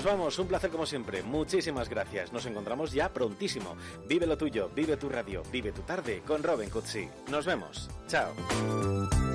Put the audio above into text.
vamos, un placer como siempre. Muchísimas gracias. Nos encontramos ya prontísimo. Vive lo tuyo, vive tu radio, vive tu tarde con Robin Cutsi. Nos vemos. Chao.